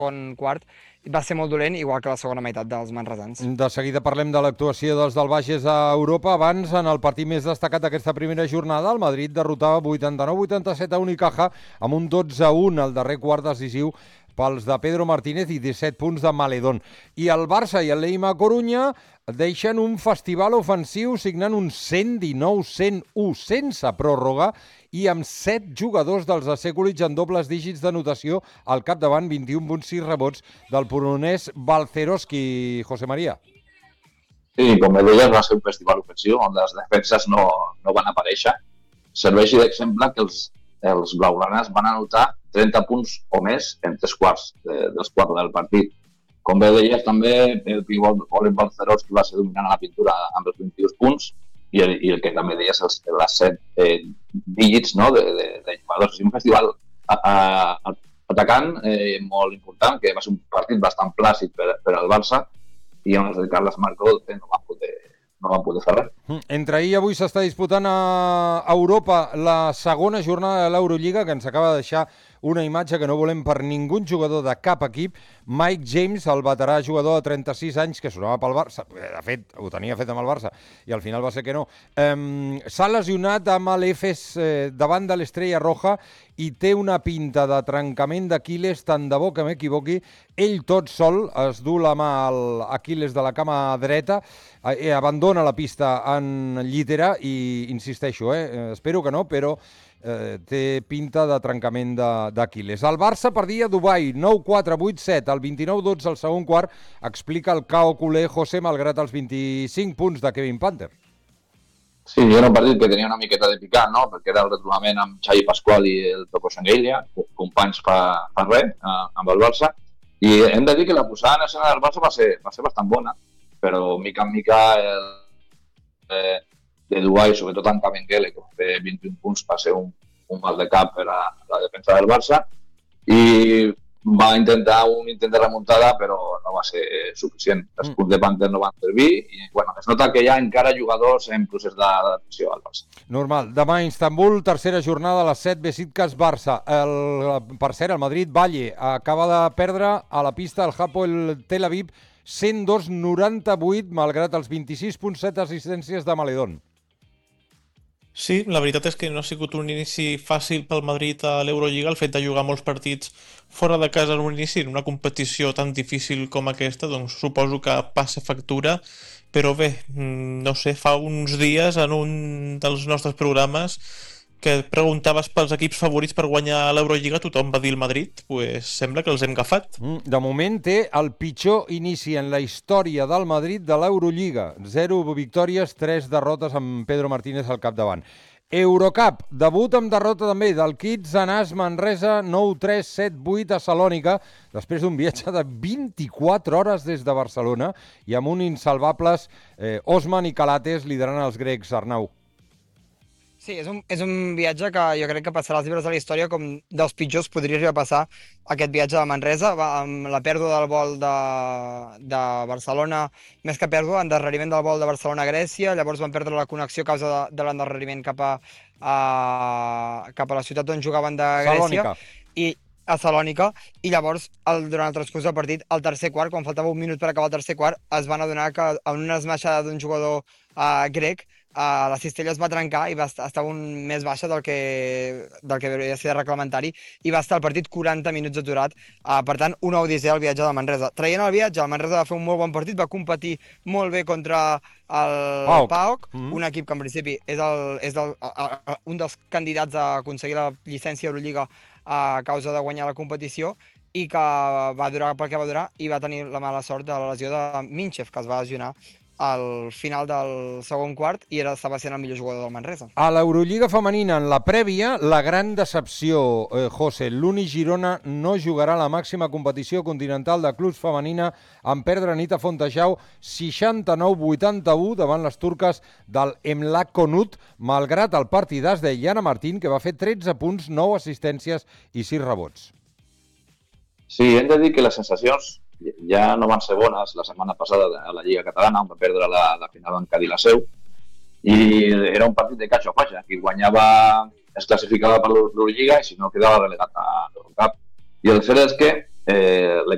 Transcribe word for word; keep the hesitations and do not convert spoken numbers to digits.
segon quart va ser molt dolent, igual que la segona meitat dels manresans. De seguida parlem de l'actuació dels del Bages a Europa. Abans, en el partit més destacat d'aquesta primera jornada, el Madrid derrotava vuitanta-nou vuitanta-set a Unicaja amb un dotze a un al darrer quart decisiu pels de Pedro Martínez i disset punts de Maledón. I el Barça i el Leima Corunya deixen un festival ofensiu signant un cent dinou cent u sense pròrroga i amb set jugadors dels acècolids en dobles dígits d'anotació al capdavant, vint-i-un punts, sis rebots del polonès Balcerowski. José María. Sí, com bé deies, va ser un festival ofensiu on les defenses no, no van aparèixer. Serveixi d'exemple que els, els blaugranes van anotar trenta punts o més en tres quarts de, dels quarts del partit. Com bé deies, també el pivot Oleg Balcerowski va ser dominant a la pintura amb els vint-i-dos punts i el, i el que també deies, els, les set eh, dígits, no, de, de, de jugadors. És un festival a, a, atacant eh, molt important, que va ser un partit bastant plàcid per, per al Barça i on els de Carles Marco no van poder, no van poder fer res. Entre ahir i avui s'està disputant a Europa la segona jornada de l'Eurolliga, que ens acaba de deixar una imatge que no volem per ningú jugador de cap equip. Mike James, el veterà jugador de trenta-sis anys que sonava pel Barça, de fet, ho tenia fet amb el Barça i al final va ser que no, um, s'ha lesionat amb l'Efes eh, davant de l'Estrella Roja i té una pinta de trencament d'Aquiles, tant de bo que m'equivoqui. Ell tot sol es du la mà al Aquiles de la cama dreta, eh, abandona la pista en llitera i insisteixo, eh, espero que no, però Eh, té pinta de trencament d'Aquiles. El Barça perdia a Dubai, nou quatre, vuit set, el vint-i-nou dotze al segon quart, explica el Cao culer José, malgrat els vint-i-cinc punts de Kevin Panther. Sí, era un partit que tenia una miqueta de picant, no? Perquè era el retrobament amb Xavi Pasqual i el Toko Senghelia, companys fa, fa res, eh, amb el Barça, i hem de dir que la posada en escena del Barça va ser, va ser bastant bona, però mica en mica el, eh, de Dubai, sobretot amb Kabengele, que va fer vint-i-un punts, va ser un, un mal de cap per a la defensa del Barça, i va intentar un intent de remuntada, però no va ser suficient. Els punts de Panther no van servir i bueno, es nota que hi ha encara jugadors en procés d'adaptació al Barça. Normal. Demà a Istanbul, tercera jornada a les set, Besiktas Barça. El, per cert, el Madrid-Valle acaba de perdre a la pista el Hapoel Tel Aviv cent dos noranta-vuit, malgrat els vint-i-sis punts set assistències de Maledón. Sí, la veritat és que no ha sigut un inici fàcil pel Madrid a l'Eurolliga, el fet de jugar molts partits fora de casa en un inici, en una competició tan difícil com aquesta, doncs suposo que passa factura, però bé, no sé, fa uns dies en un dels nostres programes que preguntaves pels equips favorits per guanyar l'Eurolliga, tothom va dir el Madrid, pues sembla que els hem agafat. De moment té el pitjor inici en la història del Madrid de l'Eurolliga. Zero victòries, tres derrotes amb Pedro Martínez al capdavant. Eurocup, debut amb derrota també del Kids Anas Manresa, nou tres set vuit a Salònica, després d'un viatge de vint-i-quatre hores des de Barcelona i amb un insalvables eh, Osman i Calates liderant els grecs, Arnau. Sí, és un, és un viatge que jo crec que passarà als llibres de la història com dels pitjors podria arribar a passar aquest viatge de Manresa, va, amb la pèrdua del vol de, de Barcelona, més que pèrdua, endarreriment del vol de Barcelona a Grècia, llavors van perdre la connexió a causa de, de l'endarreriment cap, a, a, cap a la ciutat on jugaven de Grècia. Salònica. I a Salònica, i llavors, el, durant el transcurs del partit, al tercer quart, quan faltava un minut per acabar el tercer quart, es van adonar que en una esmaixada d'un jugador uh, grec, Uh, la cistella es va trencar i va estar, estava un més baixa del que, del que hauria de ser reglamentari i va estar el partit quaranta minuts aturat. Uh, per tant, una odissea al viatge de Manresa. Traient el viatge, el Manresa va fer un molt bon partit, va competir molt bé contra el Paok, Paok mm-hmm. un equip que en principi és, el, és el, a, a, un dels candidats a aconseguir la llicència Eurolliga a causa de guanyar la competició i que va durar pel que va durar i va tenir la mala sort de la lesió de Minchev, que es va lesionar al final del segon quart i era, estava sent el millor jugador del Manresa. A l'Eurolliga femenina, en la prèvia, la gran decepció, eh, José, l'Uni Girona no jugarà la màxima competició continental de clubs femenina en perdre nit a Fontejau seixanta-nou vuitanta-u davant les turques del Emlak Konut, malgrat el partidàs de Iana Martín, que va fer tretze punts, nou assistències i sis rebots. Sí, hem de dir que les sensacions ja no van ser bones la setmana passada a la Lliga Catalana, on va perdre la, la final en Cadí la Seu, i era un partit de caixa o faixa. Qui guanyava es classificava per l'Eurolliga i si no quedava relegat a l'Eurocup. I el cert és que eh,